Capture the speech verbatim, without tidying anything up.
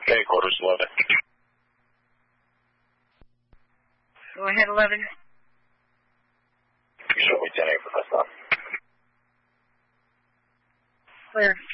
Okay, quarters eleven. Go ahead, eleven. Show me ten eight for myself. Clear.